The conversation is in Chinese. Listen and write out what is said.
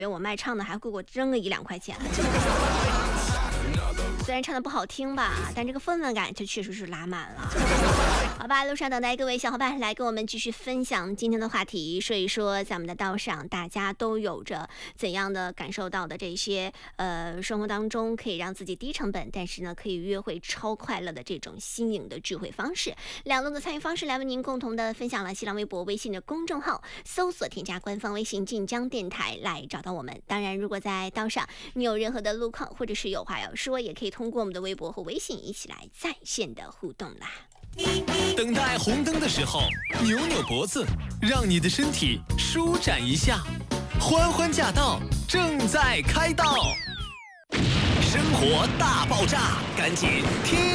我卖唱的还给我扔个1-2块钱。虽然唱的不好听吧，但这个氛围感就确实是拉满了。好吧，路上等待各位小伙伴来跟我们继续分享今天的话题，说一说在我们的道上大家都有着怎样的感受到的这些生活当中可以让自己低成本，但是呢可以约会超快乐的这种新颖的聚会方式。两路的参与方式来为您共同的分享了新浪微博、微信的公众号，搜索添加官方微信晋江电台来找到我们。当然，如果在道上你有任何的路况或者是有话要说，也可以通过我们的微博和微信一起来在线的互动啦。 等待红灯的时候，扭扭脖子，让你的身体舒展一下。欢欢驾到，正在开道。生活大爆炸，赶紧听。